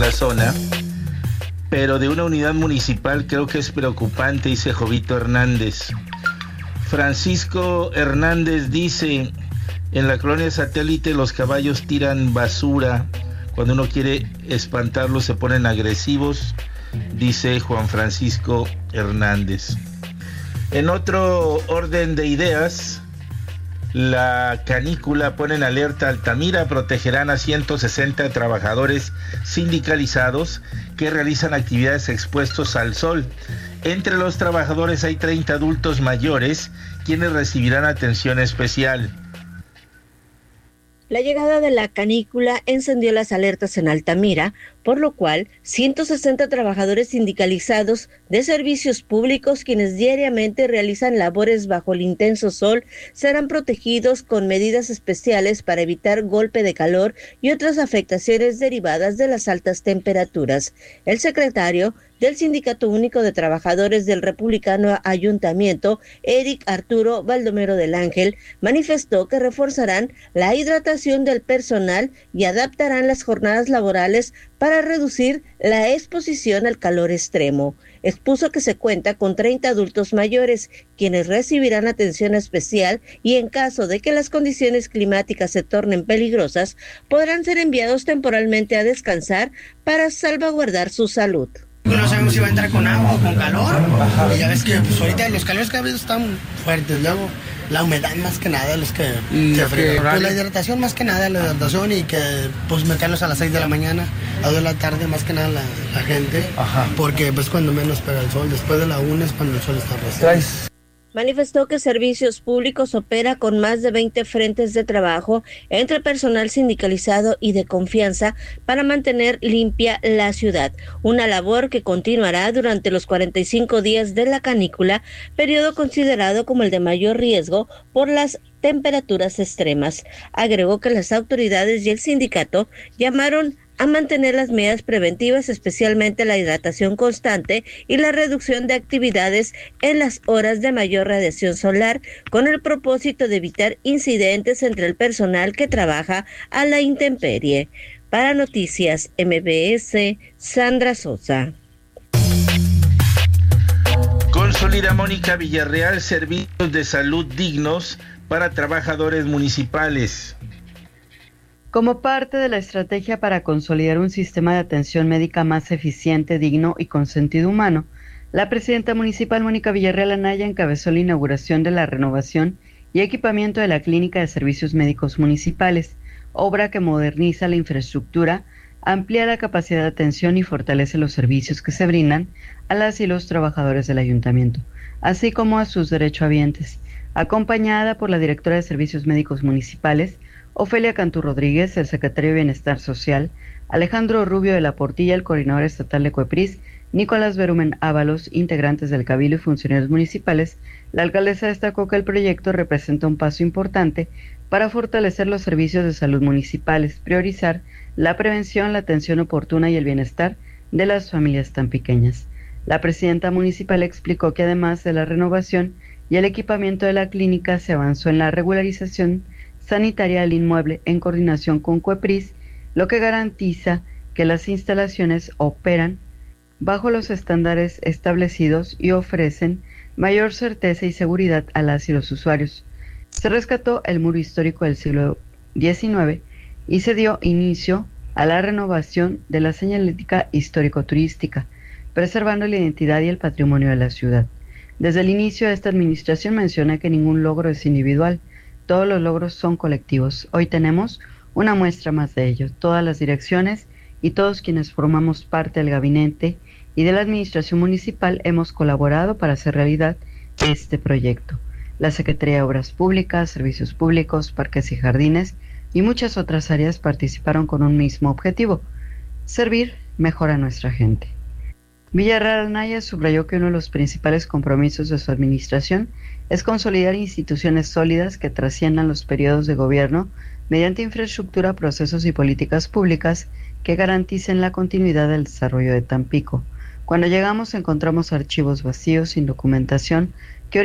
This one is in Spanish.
la zona, pero de una unidad municipal creo que es preocupante, dice Jovito Hernández. Francisco Hernández dice, en la colonia Satélite los caballos tiran basura, cuando uno quiere espantarlos se ponen agresivos, dice Juan Francisco Hernández. En otro orden de ideas, la canícula pone en alerta a Altamira, protegerán a 160 trabajadores sindicalizados que realizan actividades expuestos al sol. Entre los trabajadores hay 30 adultos mayores, quienes recibirán atención especial. La llegada de la canícula encendió las alertas en Altamira, por lo cual 160 trabajadores sindicalizados de servicios públicos, quienes diariamente realizan labores bajo el intenso sol, serán protegidos con medidas especiales para evitar golpe de calor y otras afectaciones derivadas de las altas temperaturas. El secretario del Sindicato Único de Trabajadores del Republicano Ayuntamiento, Eric Arturo Baldomero del Ángel, manifestó que reforzarán la hidratación del personal y adaptarán las jornadas laborales para reducir la exposición al calor extremo. Expuso que se cuenta con 30 adultos mayores, quienes recibirán atención especial y en caso de que las condiciones climáticas se tornen peligrosas, podrán ser enviados temporalmente a descansar para salvaguardar su salud. No sabemos si va a entrar con agua o con calor. Y ya ves que pues, ahorita los calores que ha habido están fuertes. Luego la humedad más que nada, los que se fregan. Pues la hidratación más que nada, la hidratación y que pues meterlos a las 6 de la mañana, a 2 de la tarde más que nada la gente. Ajá. Porque pues cuando menos pega el sol, después de la 1 es cuando el sol está recién. Manifestó que Servicios Públicos opera con más de 20 frentes de trabajo entre personal sindicalizado y de confianza para mantener limpia la ciudad, una labor que continuará durante los 45 días de la canícula, periodo considerado como el de mayor riesgo por las temperaturas extremas. Agregó que las autoridades y el sindicato llamaron a mantener las medidas preventivas, especialmente la hidratación constante y la reducción de actividades en las horas de mayor radiación solar, con el propósito de evitar incidentes entre el personal que trabaja a la intemperie. Para Noticias MBS, Sandra Sosa. Consolida Mónica Villarreal servicios de salud dignos para trabajadores municipales. Como parte de la estrategia para consolidar un sistema de atención médica más eficiente, digno y con sentido humano, la presidenta municipal Mónica Villarreal Anaya encabezó la inauguración de la renovación y equipamiento de la Clínica de Servicios Médicos Municipales, obra que moderniza la infraestructura, amplía la capacidad de atención y fortalece los servicios que se brindan a las y los trabajadores del ayuntamiento, así como a sus derechohabientes, acompañada por la directora de Servicios Médicos Municipales, Ofelia Cantú Rodríguez, el secretario de Bienestar Social, Alejandro Rubio de la Portilla, el coordinador estatal de COEPRIS, Nicolás Berumen Ábalos, integrantes del Cabildo y funcionarios municipales. La alcaldesa destacó que el proyecto representa un paso importante para fortalecer los servicios de salud municipales, priorizar la prevención, la atención oportuna y el bienestar de las familias tan pequeñas. La presidenta municipal explicó que además de la renovación y el equipamiento de la clínica, se avanzó en la regularización sanitaria del inmueble en coordinación con COEPRIS, lo que garantiza que las instalaciones operan bajo los estándares establecidos y ofrecen mayor certeza y seguridad a las y los usuarios. Se rescató el muro histórico del siglo XIX y se dio inicio a la renovación de la señalética histórico-turística, preservando la identidad y el patrimonio de la ciudad. Desde el inicio de esta administración menciona que ningún logro es individual, todos los logros son colectivos. Hoy tenemos una muestra más de ello. Todas las direcciones y todos quienes formamos parte del gabinete y de la administración municipal hemos colaborado para hacer realidad este proyecto. La Secretaría de Obras Públicas, Servicios Públicos, Parques y Jardines y muchas otras áreas participaron con un mismo objetivo: servir mejor a nuestra gente. Villarreal Anaya subrayó que uno de los principales compromisos de su administración es consolidar instituciones sólidas que trasciendan los periodos de gobierno mediante infraestructura, procesos y políticas públicas que garanticen la continuidad del desarrollo de Tampico. Cuando llegamos encontramos archivos vacíos, sin documentación,